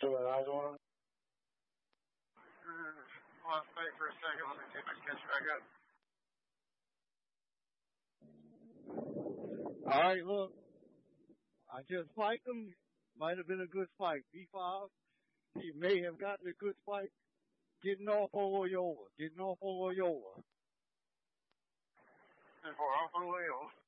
to a nice one? Lost sight for a second. Let me see if I can catch back up. All right, look. I just spiked him. Might have been a good spike. B5. He may have gotten a good spike. Getting off on Loyola. 10-4 off on Loyola.